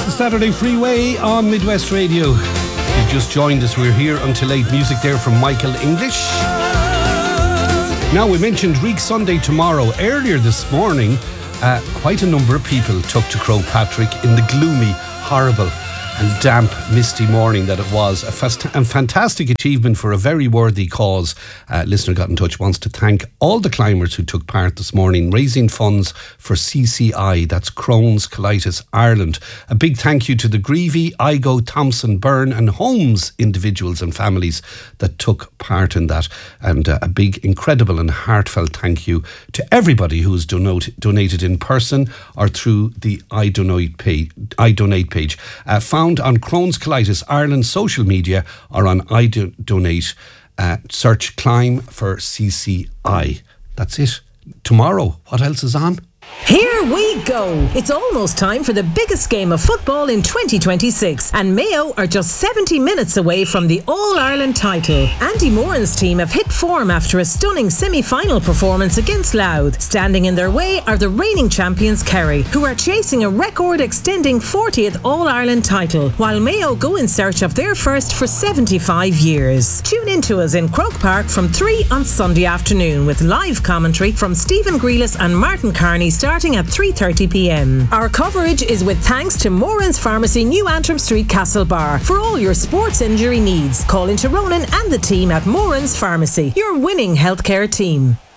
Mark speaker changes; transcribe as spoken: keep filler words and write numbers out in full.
Speaker 1: It's the Saturday Freeway on Midwest Radio. You just joined us. We're here until eight. Music there from Michael English. Now, we mentioned Reek Sunday tomorrow. Earlier this morning, uh, quite a number of people took to Croagh Patrick in the gloomy, horrible and damp, misty morning that it was. A, fast- a fantastic achievement for a very worthy cause. Uh, listener got in touch, wants to thank all the climbers who took part this morning, raising funds for C C I, that's Crohn's Colitis Ireland. A big thank you to the Greevy, Igo, Thompson, Byrne and Holmes individuals and families that took part in that. And uh, a big, incredible and heartfelt thank you to everybody who has donate, donated in person or through the I Donate page. I Donate page. Uh, found on Crohn's Colitis Ireland social media or on I Donate. Uh, search Climb for C C I. That's it. Tomorrow, what else is on?
Speaker 2: Here we go! It's almost time for the biggest game of football in twenty twenty-six, and Mayo are just seventy minutes away from the All-Ireland title. Andy Moran's team have hit form after a stunning semi-final performance against Louth. Standing in their way are the reigning champions Kerry, who are chasing a record-extending fortieth All-Ireland title, while Mayo go in search of their first for seventy-five years. Tune in to us in Croke Park from three on Sunday afternoon with live commentary from Stephen Grealis and Martin Carney starting at three thirty p m. Our coverage is with thanks to Moran's Pharmacy, New Antrim Street, Castlebar. For all your sports injury needs, call into Ronan and the team at Moran's Pharmacy, your winning healthcare team.